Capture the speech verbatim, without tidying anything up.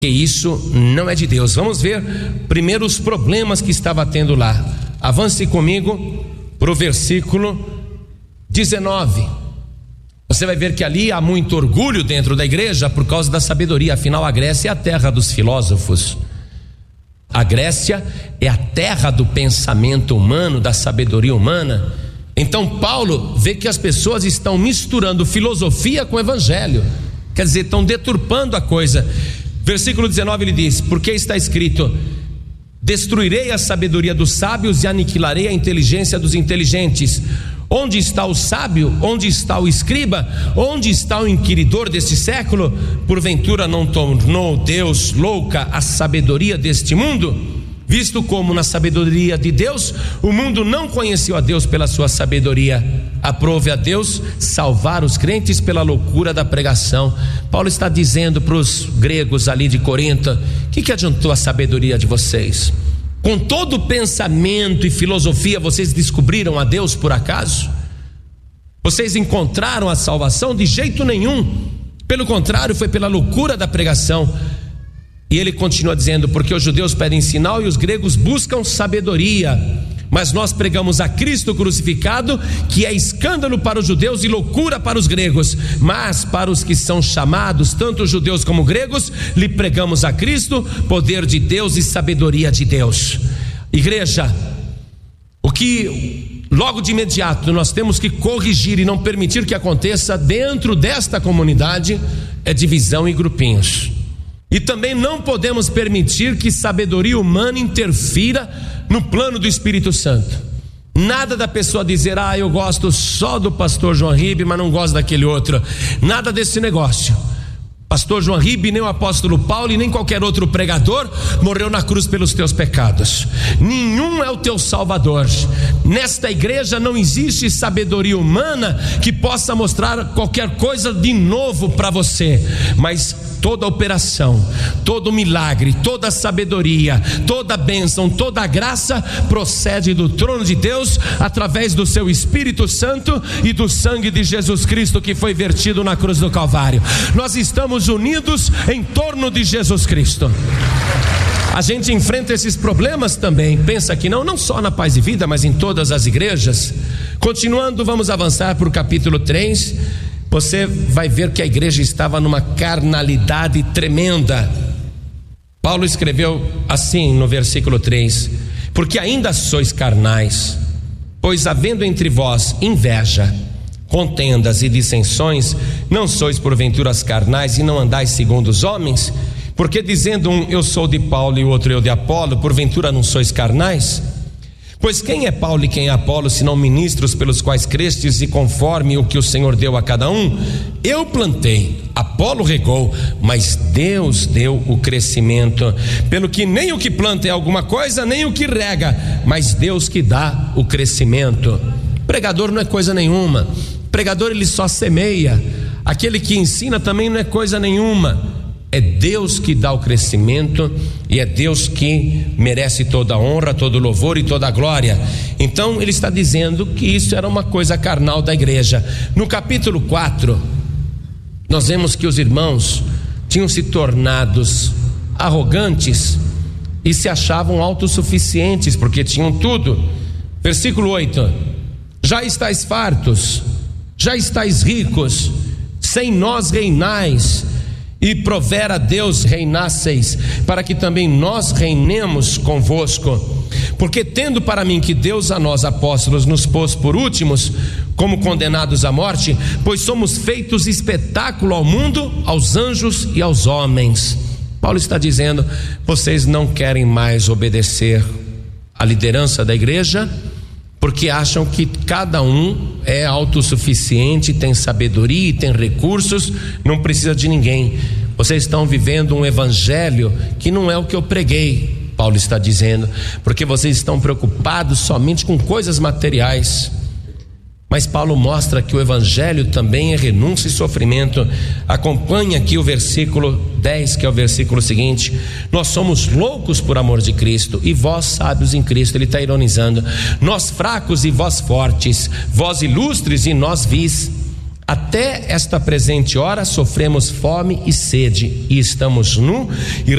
que isso não é de Deus. Vamos ver primeiro os problemas que estava tendo lá. Avance comigo para o versículo dezenove. Você vai ver que ali há muito orgulho dentro da igreja por causa da sabedoria. Afinal, a Grécia é a terra dos filósofos. A Grécia é a terra do pensamento humano, da sabedoria humana. Então Paulo vê que as pessoas estão misturando filosofia com evangelho, quer dizer, estão deturpando a coisa. Versículo dezenove ele diz: porque está escrito: destruirei a sabedoria dos sábios e aniquilarei a inteligência dos inteligentes. Onde está o sábio? Onde está o escriba? Onde está o inquiridor deste século? Porventura não tornou Deus louca a sabedoria deste mundo? Visto como na sabedoria de Deus o mundo não conheceu a Deus pela sua sabedoria, aprove a Deus salvar os crentes pela loucura da pregação. Paulo está dizendo para os gregos ali de Corinto: o que, que adiantou a sabedoria de vocês? Com todo pensamento e filosofia vocês descobriram a Deus por acaso? Vocês encontraram a salvação? De jeito nenhum. Pelo contrário, foi pela loucura da pregação. E ele continua dizendo: porque os judeus pedem sinal e os gregos buscam sabedoria, mas nós pregamos a Cristo crucificado, que é escândalo para os judeus e loucura para os gregos. Mas para os que são chamados, tanto judeus como gregos, lhe pregamos a Cristo, poder de Deus e sabedoria de Deus. Igreja, o que logo de imediato nós temos que corrigir e não permitir que aconteça dentro desta comunidade é divisão em grupinhos. E também não podemos permitir que sabedoria humana interfira no plano do Espírito Santo. Nada da pessoa dizer: ah, eu gosto só do pastor João Ribe, mas não gosto daquele outro. Nada desse negócio. Pastor João Ribe, nem o apóstolo Paulo e nem qualquer outro pregador morreu na cruz pelos teus pecados. Nenhum é o teu salvador. Nesta igreja não existe sabedoria humana que possa mostrar qualquer coisa de novo para você, mas toda operação, todo milagre, toda sabedoria, toda bênção, toda graça procede do trono de Deus através do seu Espírito Santo e do sangue de Jesus Cristo que foi vertido na cruz do Calvário. Nós estamos unidos em torno de Jesus Cristo. A gente enfrenta esses problemas também. Pensa que não, não só na Paz e Vida, mas em todas as igrejas. Continuando, vamos avançar para o capítulo três. Você vai ver que a igreja estava numa carnalidade tremenda. Paulo escreveu assim no versículo três: porque ainda sois carnais, pois havendo entre vós inveja, contendas e dissensões, não sois porventura carnais e não andais segundo os homens? Porque dizendo um eu sou de Paulo e o outro eu de Apolo, porventura não sois carnais? Pois quem é Paulo e quem é Apolo, senão ministros pelos quais crestes e conforme o que o Senhor deu a cada um? Eu plantei, Apolo regou, mas Deus deu o crescimento. Pelo que nem o que planta é alguma coisa, nem o que rega, mas Deus que dá o crescimento. Pregador não é coisa nenhuma. Pregador ele só semeia. Aquele que ensina também não é coisa nenhuma. É Deus que dá o crescimento e é Deus que merece toda a honra, todo o louvor e toda a glória. Então ele está dizendo que isso era uma coisa carnal da igreja. No capítulo quatro, nós vemos que os irmãos tinham se tornados arrogantes e se achavam autossuficientes porque tinham tudo. Versículo oito: já estáis fartos, já estáis ricos, sem nós reinais, e prover a Deus reinasseis, para que também nós reinemos convosco. Porque tendo para mim que Deus a nós apóstolos nos pôs por últimos, como condenados à morte, pois somos feitos espetáculo ao mundo, aos anjos e aos homens. Paulo está dizendo: vocês não querem mais obedecer à liderança da igreja, porque acham que cada um é autossuficiente, tem sabedoria e tem recursos, não precisa de ninguém. Vocês estão vivendo um evangelho que não é o que eu preguei, Paulo está dizendo, porque vocês estão preocupados somente com coisas materiais. Mas Paulo mostra que o evangelho também é renúncia e sofrimento. Acompanhe aqui o versículo dez, que é o versículo seguinte: nós somos loucos por amor de Cristo, e vós sábios em Cristo. Ele está ironizando. Nós fracos e vós fortes, vós ilustres e nós vis. Até esta presente hora sofremos fome e sede, e estamos nu e